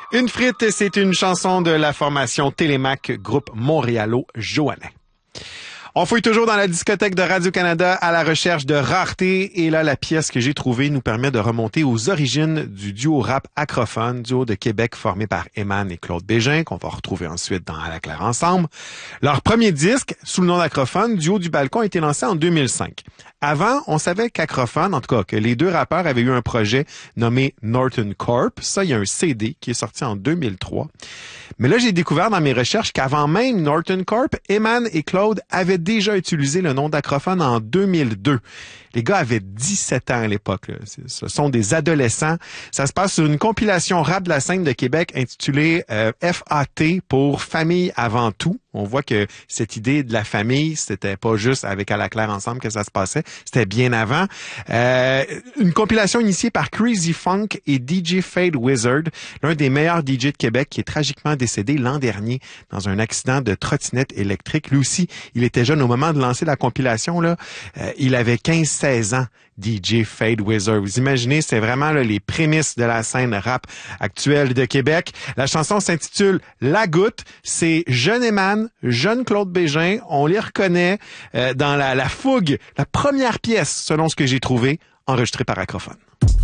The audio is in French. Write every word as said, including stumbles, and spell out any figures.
Une frite, c'est une chanson de la formation Télémac, groupe montréalo-joannais. On fouille toujours dans la discothèque de Radio-Canada à la recherche de rareté. Et là, la pièce que j'ai trouvée nous permet de remonter aux origines du duo rap Acrophone, duo de Québec formé par Eman et Claude Bégin, qu'on va retrouver ensuite dans À la Claire ensemble. Leur premier disque, sous le nom d'Acrophone, Duo du Balcon, a été lancé en deux mille cinq. Avant, on savait qu'Acrophone, en tout cas, que les deux rappeurs avaient eu un projet nommé Norton Corp. Ça, il y a un C D qui est sorti en deux mille trois. Mais là, j'ai découvert dans mes recherches qu'avant même Norton Corp, Eman et Claude avaient déjà utilisé le nom d'Acrophone en deux mille deux. Les gars avaient dix-sept ans à l'époque. Là. Ce sont des adolescents. Ça se passe sur une compilation rap de la scène de Québec intitulée euh, F A T pour Famille avant tout. On voit que cette idée de la famille, c'était pas juste avec À la Claire ensemble que ça se passait, c'était bien avant. Euh, une compilation initiée par Crazy Funk et D J Fade Wizard, l'un des meilleurs D J de Québec qui est tragiquement décédé l'an dernier dans un accident de trottinette électrique. Lui aussi, il était jeune au moment de lancer la compilation. Là, euh, il avait quinze seize ans. D J Fade Wizard. Vous imaginez, c'est vraiment là, les prémices de la scène rap actuelle de Québec. La chanson s'intitule La Goutte. C'est jeune Eman, jeune Claude Bégin. On les reconnaît euh, dans la, la fougue, la première pièce, selon ce que j'ai trouvé, enregistrée par Acrophone.